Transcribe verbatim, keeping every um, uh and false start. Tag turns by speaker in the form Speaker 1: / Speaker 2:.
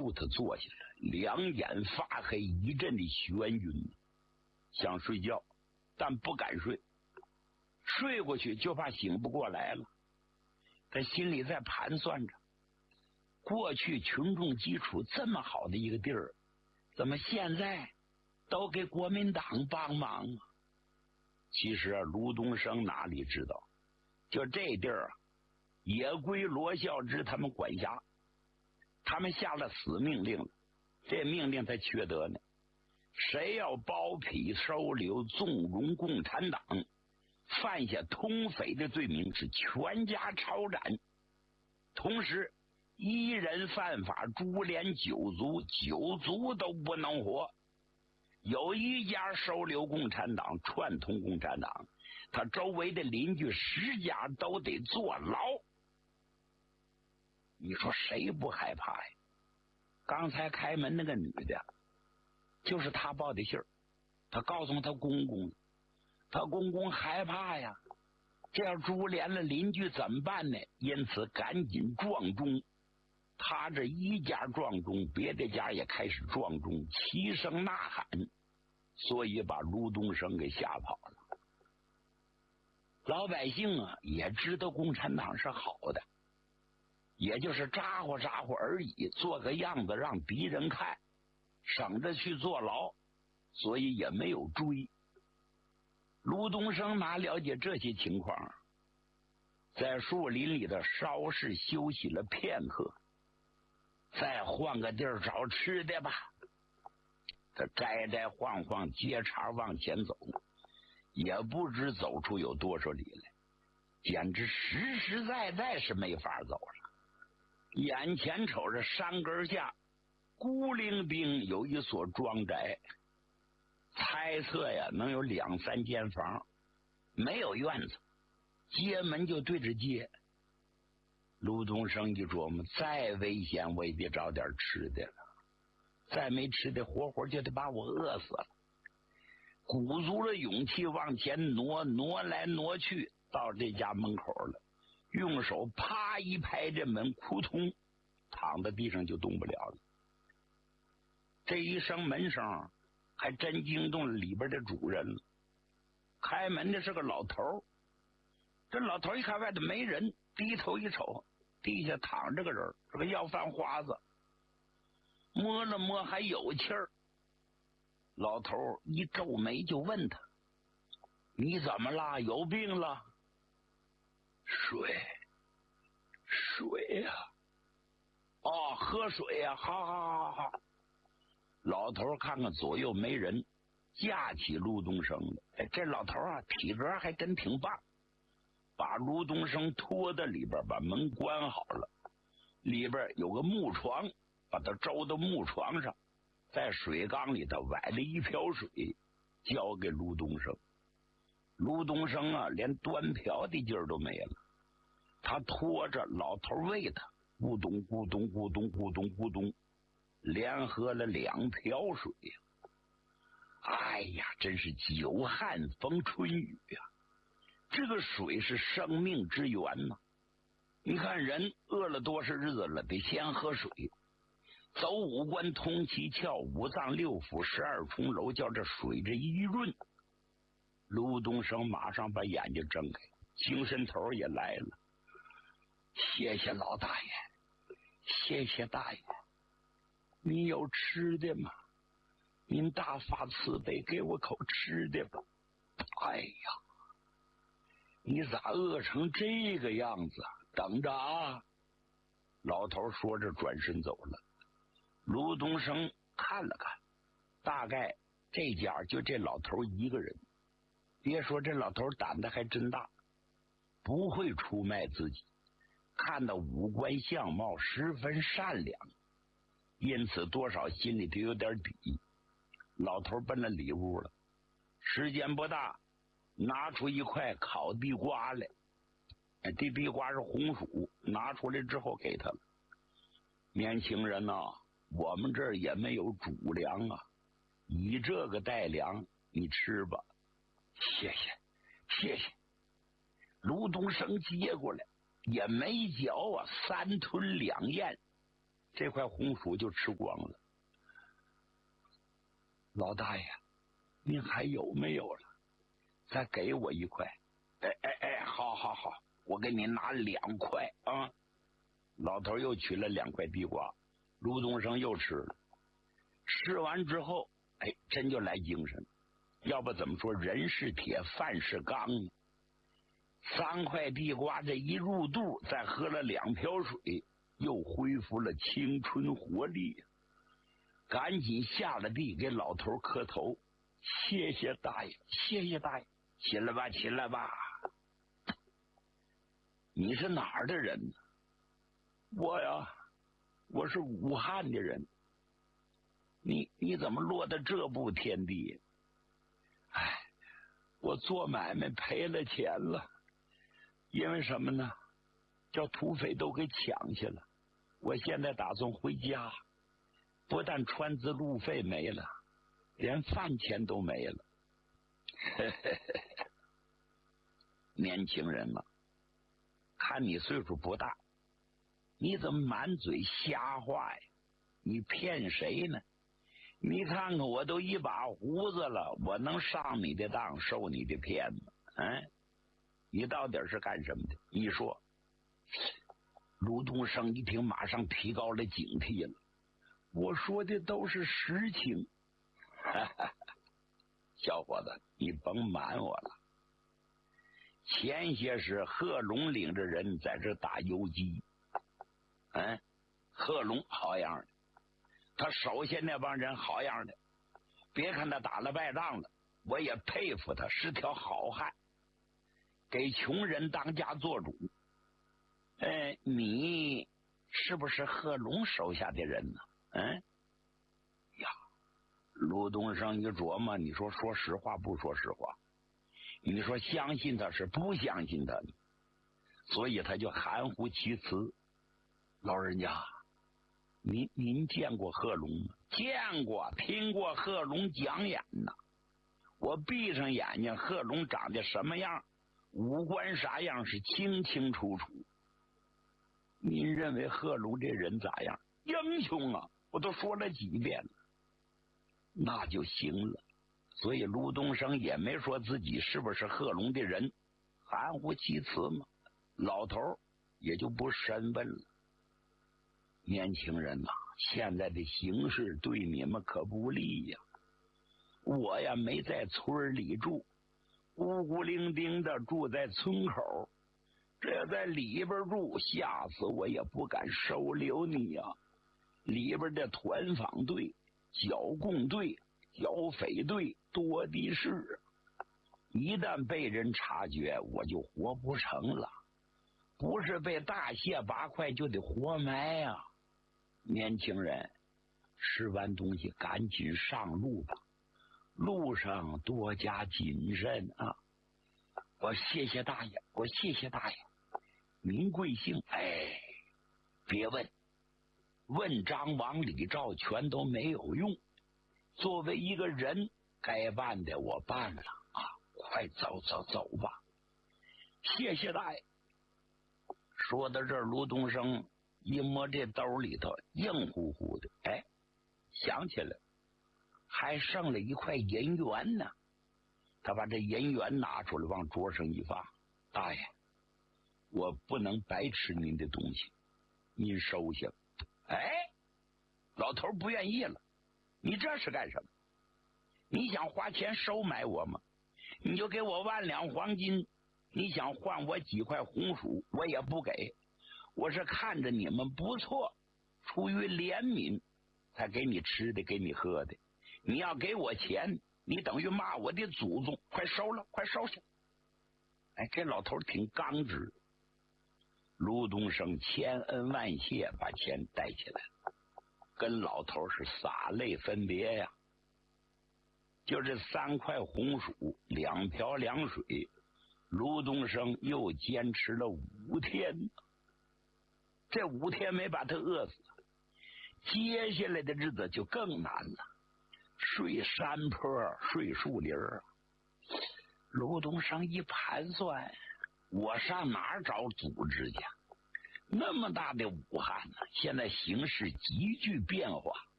Speaker 1: 屋他坐下来，两眼发黑，一阵的眩晕，想睡觉，但不敢睡，睡过去就怕醒不过来了。他心里在盘算着，过去群众基础这么好的一个地儿，怎么现在都给国民党帮忙啊？其实啊，卢东升哪里知道，就这地儿啊，也归罗孝之他们管辖。他们下了死命令了，这命令他缺德呢。谁要包庇收留纵容共产党，犯下通匪的罪名，是全家抄斩。同时一人犯法，株连九族，九族都不能活。有一家收留共产党，串通共产党，他周围的邻居十家都得坐牢。你说谁不害怕呀？刚才开门那个女的，就是他报的信儿，他告诉他公公，他公公害怕呀，这要株连了邻居怎么办呢？因此赶紧撞钟。他这一家撞钟，别的家也开始撞钟，齐声呐喊，所以把卢东升给吓跑了。老百姓啊，也知道共产党是好的，也就是咋呼咋呼而已，做个样子让敌人看，省着去坐牢，所以也没有追。卢东升哪了解这些情况，在树林里头稍事休息了片刻，再换个地儿找吃的吧。他摘摘晃晃，接茬往前走，也不知走出有多少里来，简直实实在在是没法走了。眼前瞅着山根下孤零零有一所庄宅，猜测呀能有两三间房，没有院子，街门就对着街。卢东升一琢磨，再危险我也得找点吃的了，再没吃的活活就得把我饿死了。鼓足了勇气往前挪，挪来挪去，到这家门口了，用手啪一拍这门，扑通躺在地上就动不了了。这一声门声还真惊动了里边的主人了。开门的是个老头，这老头一看外头没人，低头一瞅，地下躺着个人，是个要饭花子，摸了摸还有气儿。老头一皱眉就问他：你怎么了？有病了？水水呀、啊！哦，喝水呀、啊！好好好好。老头看看左右没人，架起卢东升了。哎，这老头啊，体格还真挺棒，把卢东升拖到里边，把门关好了。里边有个木床，把他周到木床上，在水缸里头崴了一瓢水，交给卢东升。卢东升啊，连端瓢的劲儿都没了。他拖着老头喂他，咕咚咕咚咕咚咕咚咕咚，连喝了两瓢水呀！哎呀，真是久旱逢春雨呀、啊！这个水是生命之源呐、啊！你看人饿了多少日子了，得先喝水。走五官通七窍，五脏六腑十二重楼，叫这水这一润。卢东升马上把眼睛睁开，精神头也来了。谢谢老大爷，谢谢大爷，你有吃的吗？您大发慈悲，给我口吃的吧。哎呀，你咋饿成这个样子？等着啊！老头说着转身走了。卢东升看了看，大概这家就这老头一个人。别说这老头胆子还真大，不会出卖自己，看到五官相貌十分善良，因此多少心里头有点底。老头奔了里屋了，时间不大，拿出一块烤地瓜来。这地瓜是红薯，拿出来之后给他了。年轻人呐、啊，我们这儿也没有主粮啊，以这个代粮，你吃吧。谢谢谢谢。卢东升接过来也没嚼啊，三吞两咽， 这块红薯就吃光了。老大爷，您还有没有了？再给我一块。哎哎哎，好好好，我给你拿两块啊！老头又取了两块地瓜，卢东升又吃了。吃完之后，哎，真就来精神。要不怎么说人是铁，饭是钢呢？三块地瓜这一入肚，再喝了两瓢水，又恢复了青春活力。赶紧下了地给老头磕头，谢谢大爷，谢谢大爷，起来吧，起来吧。你是哪儿的人呢？我呀，我是武汉的人。你你怎么落到这步田地？哎，我做买卖赔了钱了，因为什么呢？叫土匪都给抢去了。我现在打算回家，不但船资路费没了，连饭钱都没了。年轻人啊，看你岁数不大，你怎么满嘴瞎话呀？你骗谁呢？你看看我都一把胡子了，我能上你的当，受你的骗吗？嗯，你到底是干什么的？你说。卢东升一听，马上提高了警惕了。我说的都是实情。小伙子，你甭瞒我了。前些时贺龙领着人在这打游击，嗯，贺龙好样的，他手下那帮人好样的。别看他打了败仗了，我也佩服他，是条好汉，给穷人当家做主。哎，你是不是贺龙手下的人呢？嗯，呀，卢东升一琢磨，你说说实话不说实话？你说相信他是不相信他呢？所以他就含糊其辞。老人家，您您见过贺龙吗？见过，听过贺龙讲演呢。我闭上眼睛，贺龙长得什么样，五官啥样是清清楚楚。您认为贺龙这人咋样？英雄啊！我都说了几遍了，那就行了。所以卢东升也没说自己是不是贺龙的人，含糊其辞嘛。老头也就不深问了。年轻人呐、啊，现在的形势对你们可不利呀。我呀没在村里住，孤孤零零的住在村口。这在里边住，吓死我也不敢收留你呀、啊！里边的团访队、剿共队、剿匪队多的是，一旦被人察觉，我就活不成了。不是被大卸八块，就得活埋呀、啊！年轻人，吃完东西赶紧上路吧，路上多加谨慎啊！我谢谢大爷，我谢谢大爷。您贵姓？哎，别问，问张王李赵全都没有用。作为一个人，该办的我办了啊！快走走走吧。谢谢大爷。说到这儿，卢东升一摸这兜里头，硬乎乎的，哎，想起来还剩了一块银元呢。他把这银元拿出来，往桌上一放，大爷。我不能白吃您的东西，您收下。哎，老头不愿意了，你这是干什么？你想花钱收买我吗？你就给我万两黄金，你想换我几块红薯，我也不给。我是看着你们不错，出于怜悯才给你吃的，给你喝的。你要给我钱，你等于骂我的祖宗。快收了，快收下。哎，这老头挺刚直。卢东升千恩万谢，把钱带起来，跟老头是洒泪分别呀。就这三块红薯，两瓢凉水，卢东升又坚持了五天。这五天没把他饿死，接下来的日子就更难了，睡山坡，睡树林。卢东升一盘算，我上哪儿找组织去？ 那么大的武汉呢，现在形势急剧变化，